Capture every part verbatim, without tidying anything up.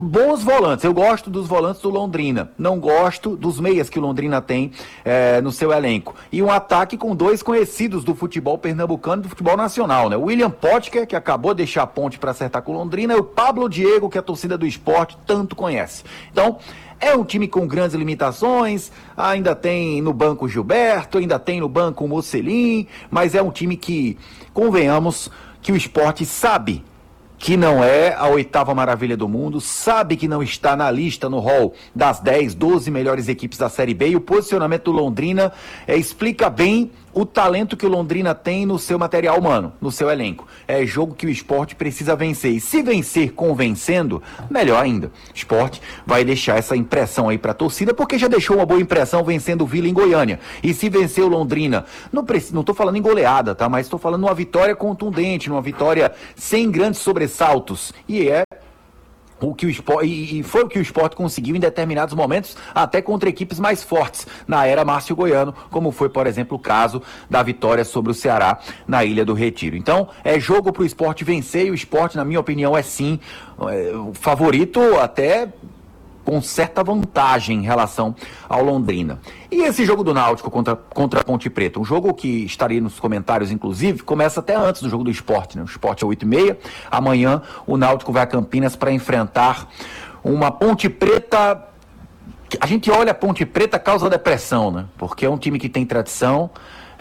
Bons volantes, eu gosto dos volantes do Londrina, não gosto dos meias que o Londrina tem é, no seu elenco. E um ataque com dois conhecidos do futebol pernambucano e do futebol nacional, né? O William Potker, que acabou de deixar a ponte para acertar com o Londrina, e o Pablo Diego, que a torcida do esporte tanto conhece. Então, é um time com grandes limitações, ainda tem no banco o Gilberto, ainda tem no banco o Mocelin, mas é um time que, convenhamos, que o esporte sabe que não é a oitava maravilha do mundo, sabe que não está na lista, no hall das dez, doze melhores equipes da Série B, e o posicionamento do Londrina é, explica bem o talento que o Londrina tem no seu material humano, no seu elenco. É jogo que o esporte precisa vencer, e se vencer convencendo, melhor ainda. O esporte vai deixar essa impressão aí para a torcida, porque já deixou uma boa impressão vencendo o Vila em Goiânia. E se vencer o Londrina, não estou não falando em goleada, tá? Mas estou falando numa vitória contundente, numa vitória sem grandes sobressaltos. E é O que o esporte, e foi o que o esporte conseguiu em determinados momentos, até contra equipes mais fortes, na era Márcio Goiano, como foi, por exemplo, o caso da vitória sobre o Ceará na Ilha do Retiro. Então, é jogo para o esporte vencer, e o esporte, na minha opinião, é sim é, o favorito, até com certa vantagem em relação ao Londrina. E esse jogo do Náutico contra, contra a Ponte Preta, um jogo que estaria nos comentários, inclusive, começa até antes do jogo do Sport, né? O Sport é oito e meia, amanhã o Náutico vai a Campinas para enfrentar uma Ponte Preta. A gente olha a Ponte Preta, causa depressão, né? Porque é um time que tem tradição,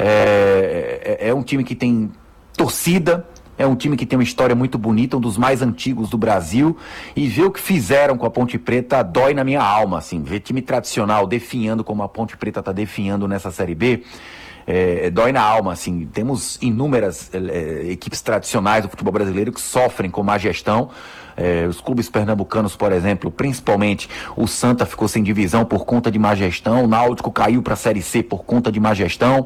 é, é, é um time que tem torcida, é um time que tem uma história muito bonita, um dos mais antigos do Brasil, e ver o que fizeram com a Ponte Preta dói na minha alma, assim, ver time tradicional definhando como a Ponte Preta está definhando nessa Série B, é, dói na alma, assim. Temos inúmeras é, equipes tradicionais do futebol brasileiro que sofrem com má gestão. É, os clubes pernambucanos, por exemplo, principalmente o Santa ficou sem divisão por conta de má gestão, o Náutico caiu para a Série C por conta de má gestão,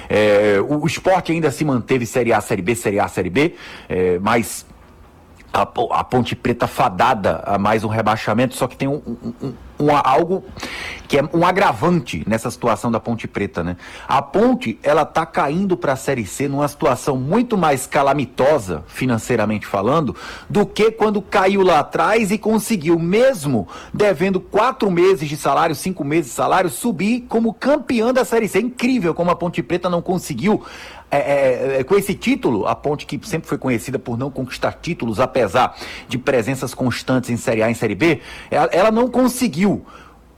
é, o, o Sport ainda se manteve Série A, Série B, Série A, Série B, é, mas a, a Ponte Preta fadada a mais um rebaixamento, só que tem um, um, um, um, algo que é um agravante nessa situação da Ponte Preta, né? A Ponte, ela tá caindo para a Série C numa situação muito mais calamitosa, financeiramente falando, do que quando caiu lá atrás e conseguiu, mesmo devendo quatro meses de salário, cinco meses de salário, subir como campeã da Série C. É incrível como a Ponte Preta não conseguiu. É, é, é, com esse título, a Ponte, que sempre foi conhecida por não conquistar títulos, apesar de presenças constantes em Série A e em Série B, ela, ela não conseguiu,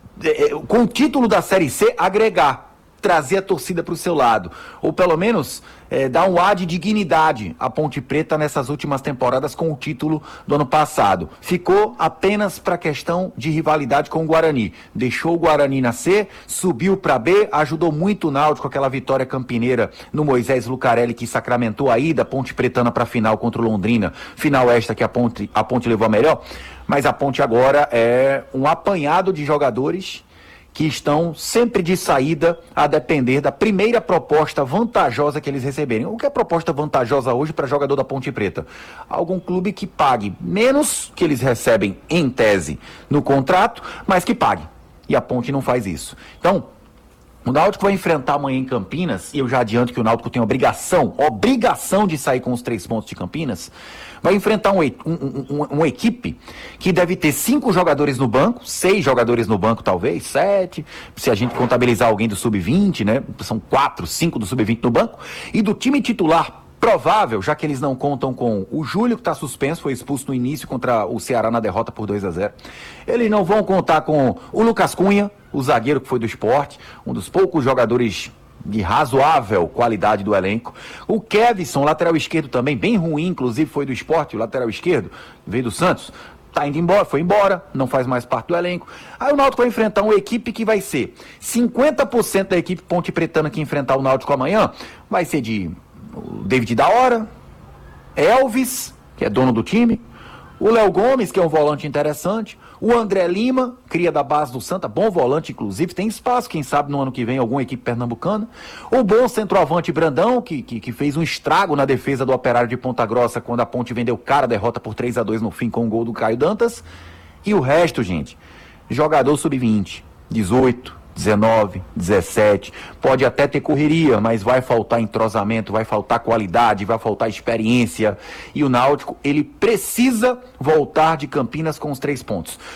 é, com o título da Série C, agregar, trazer a torcida para o seu lado, ou pelo menos é, dar um ar de dignidade à Ponte Preta nessas últimas temporadas com o título do ano passado. Ficou apenas para a questão de rivalidade com o Guarani. Deixou o Guarani nascer, subiu para B, ajudou muito o Náutico, aquela vitória campineira no Moisés Lucarelli, que sacramentou a ida, Ponte Pretana para a final contra o Londrina, final esta que a Ponte, a Ponte levou a melhor, mas a Ponte agora é um apanhado de jogadores que estão sempre de saída a depender da primeira proposta vantajosa que eles receberem. O que é proposta vantajosa hoje para jogador da Ponte Preta? Algum clube que pague menos que eles recebem em tese no contrato, mas que pague. E a Ponte não faz isso. Então, o Náutico vai enfrentar amanhã em Campinas, e eu já adianto que o Náutico tem obrigação, obrigação de sair com os três pontos de Campinas. Vai enfrentar um, um, um, uma equipe que deve ter cinco jogadores no banco, seis jogadores no banco talvez, sete, se a gente contabilizar alguém do sub vinte, né? São quatro, cinco do sub vinte no banco, e do time titular provável, já que eles não contam com o Júlio, que está suspenso, foi expulso no início contra o Ceará na derrota por dois a zero. Eles não vão contar com o Lucas Cunha, o zagueiro que foi do Sport, um dos poucos jogadores de razoável qualidade do elenco. O Kevson, lateral esquerdo também, bem ruim, inclusive foi do Sport, o lateral esquerdo, veio do Santos, tá indo embora, foi embora, não faz mais parte do elenco. Aí o Náutico vai enfrentar uma equipe que vai ser cinquenta por cento da equipe Ponte Pretana que enfrentar o Náutico amanhã, vai ser de o David da Hora, Elvis, que é dono do time, o Léo Gomes, que é um volante interessante, o André Lima, cria da base do Santa, bom volante inclusive, tem espaço, quem sabe no ano que vem alguma equipe pernambucana, o bom centroavante Brandão, que, que, que fez um estrago na defesa do Operário de Ponta Grossa quando a Ponte vendeu cara a derrota por três a dois no fim com o gol do Caio Dantas, e o resto, gente, jogador sub vinte, dezoito, dezenove, dezessete, pode até ter correria, mas vai faltar entrosamento, vai faltar qualidade, vai faltar experiência, e o Náutico, ele precisa voltar de Campinas com os três pontos.